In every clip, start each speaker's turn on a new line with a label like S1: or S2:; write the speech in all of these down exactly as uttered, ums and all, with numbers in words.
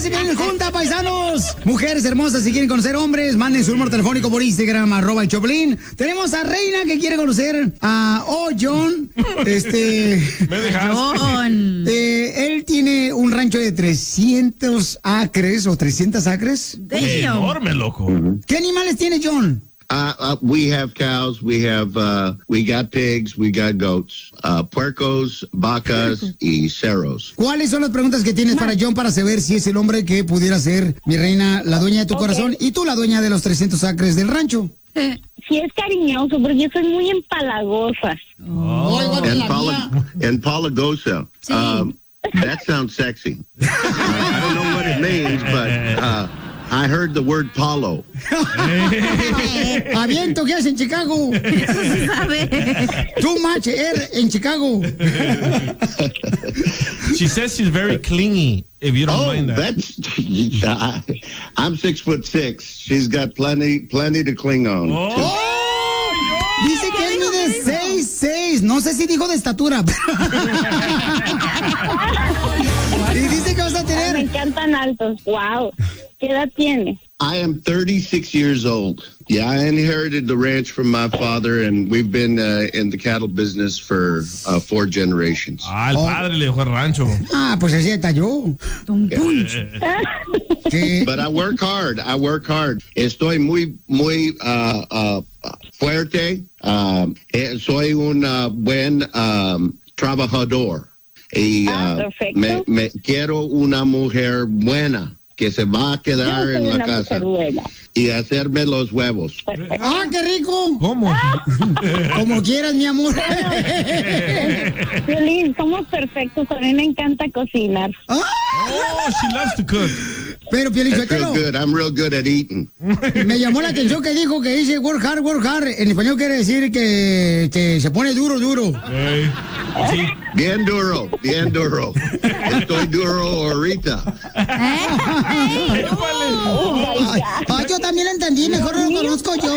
S1: y Piolín junta, paisanos. Mujeres hermosas, si quieren conocer hombres, manden su número telefónico por Instagram, arroba el Choplin. Tenemos a Reina que quiere conocer a Oh John. Este.
S2: Me dejaste.
S1: John. Eh, él tiene un rancho de trescientos acres o trescientas acres.
S2: Enorme, loco.
S1: ¿Qué animales tiene John?
S3: Uh, uh, we have cows, we have, uh, we got pigs, we got goats, uh, puercos, vacas y cerros.
S1: ¿Cuáles son las preguntas que tienes para John para saber si es el hombre que pudiera ser, mi reina, la dueña de tu okay. corazón y tú la dueña de los trescientos acres del rancho?
S4: Sí, es cariñoso, porque yo soy muy empalagosa.
S3: Oh. Empala- empalagosa. Sí. Um, that sounds sexy. uh, I don't know what it means, but... Uh, I heard the word palo.
S1: Aviento, ¿qué haces en Chicago? Eso sí sabe. Too much air en Chicago.
S2: She says she's very clingy, if you don't
S3: oh,
S2: mind that.
S3: That's, I, I'm six foot six. She's got plenty, plenty to cling on.
S1: Oh. Oh, dice que es de seis seis. No sé si dijo de estatura. Y dice que vas a tener...
S4: Me encantan altos. Wow. ¿Qué edad tiene?
S3: I am thirty-six years old. Yeah, I inherited the ranch from my father, and we've been uh, in the cattle business for uh, four generations.
S2: Ah, el padre le dejó el rancho.
S1: Ah, pues así está yo.
S3: Yeah. But I work hard. I work hard. Estoy muy, muy uh, uh, fuerte. Um, soy un uh, buen um, trabajador. Y uh, me, me quiero una mujer buena que se va a quedar en la casa y hacerme los huevos.
S1: ¡Ah, qué rico!
S2: ¿Cómo?
S1: Como quieras, mi amor.
S4: Piolín, somos perfectos. A mí me encanta cocinar.
S2: Oh, she loves to cook.
S1: Pero, Piolín,
S3: That's real good. I'm real good at eating.
S1: Me llamó la atención que dijo que dice work hard, work hard. En español quiere decir que, que se pone duro, duro.
S2: Hey. Sí.
S3: Bien duro, bien duro. Estoy duro ahorita.
S1: Ay, ay, yo también lo entendí, mejor lo conozco yo.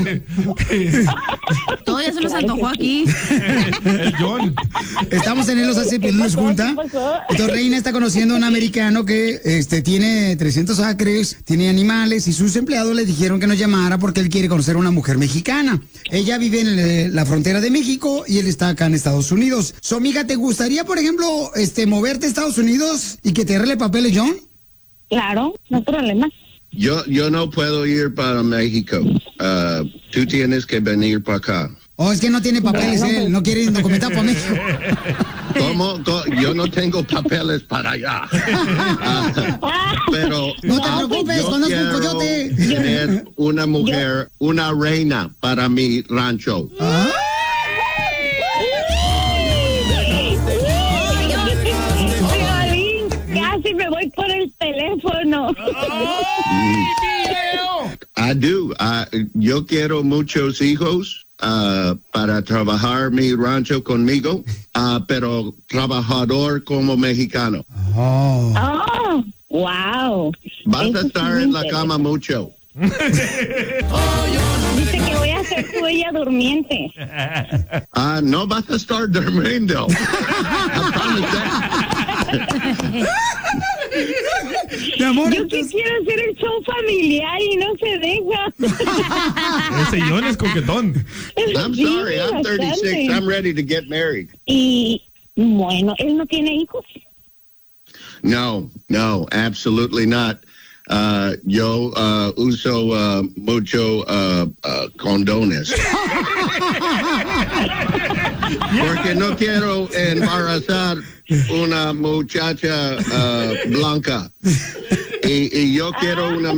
S5: Todo ya se nos antojó aquí.
S2: El John.
S1: Estamos en Los Hace Piolín nos junta. Entonces Reina está conociendo a un americano que este tiene trescientos acres, tiene animales y sus empleados le dijeron que nos llamara porque él quiere conocer a una mujer mexicana. Ella vive en la frontera de México y él está acá en Estados Unidos. So, amiga, ¿te gustaría, por ejemplo, este moverte a Estados Unidos y que te arregle papeles, John?
S4: Claro, no hay problema.
S3: Yo, yo no puedo ir para México. Uh, tú tienes que venir para acá.
S1: Oh, es que no tiene papeles él, no quiere documentar para México.
S3: ¿Cómo? Yo no tengo papeles para allá. Uh, pero
S1: no te preocupes, conozco un coyote.
S3: Tener una mujer, una reina para mi rancho.
S1: ¿Ah?
S4: Casi me voy por el teléfono.
S3: I do. Uh, yo quiero muchos hijos. Uh, para trabajar mi rancho conmigo, uh, pero trabajador como mexicano.
S1: Oh,
S4: oh wow.
S3: Vas
S4: Eso
S3: a estar en la cama mucho.
S4: Dice que voy a ser tu ella durmiente.
S3: Ah, uh, no vas a estar durmiendo. I promise that.
S1: Mi amor,
S4: yo que quiero hacer el show familiar y no se deja.
S2: Ese John es coquetón.
S3: I'm sorry, I'm thirty-six. I'm ready to get married.
S4: Y bueno, ¿él no tiene hijos?
S3: No, no, absolutely not. Uh, yo uh, uso uh, mucho uh, uh, condones. Porque no quiero embarazar una muchacha uh, blanca. Y, y yo quiero una